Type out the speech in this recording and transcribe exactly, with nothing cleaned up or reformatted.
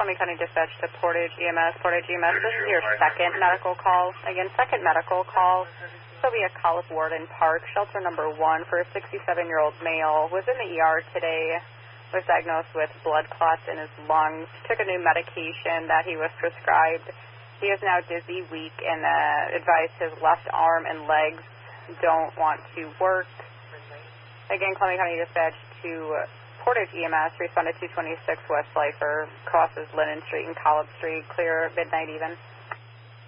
Columbia County Dispatch to Portage E M S. Portage E M S, this is your second medical call. Again, second medical call. Sylvia Colliff Warden Park, shelter number one for a sixty-seven-year-old male. Was in the E R today. Was diagnosed with blood clots in his lungs. Took a new medication that he was prescribed. He is now dizzy, weak, and uh, advised his left arm and legs don't want to work. Again, Columbia County Dispatch to Portage E M S, responded two twenty-six West Slifer, crosses Lennon Street and College Street, clear midnight even.